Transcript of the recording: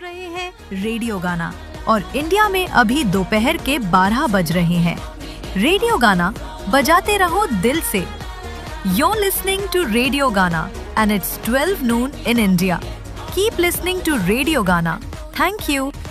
रहे हैं रेडियो गाना और इंडिया में अभी दोपहर के 12 बज रहे हैं। रेडियो गाना बजाते रहो दिल से। You're listening to Radio Gana and it's 12 noon in India. Keep listening to Radio Gana. Thank you.